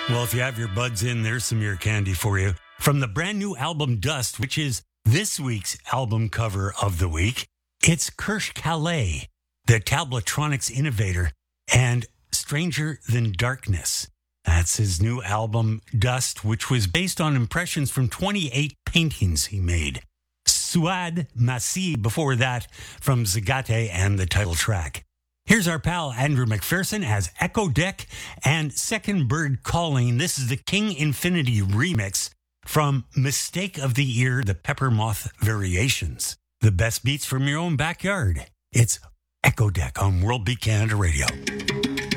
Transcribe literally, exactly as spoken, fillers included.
Well, if you have your buds in, there's some ear candy for you. From the brand new album Dust, which is this week's album cover of the week, it's Kirsch Calais, the Tablatronics innovator, and Stranger Than Darkness. That's his new album Dust, which was based on impressions from twenty-eight paintings he made. Suad Masih before that from Zagate and the title track. Here's our pal Andrew McPherson as Echo Deck and Second Bird Calling. This is the King Infinity remix from Mistake of the Ear, the Pepper Moth Variations. The best beats from your own backyard. It's Echo Deck on World Beat Canada Radio.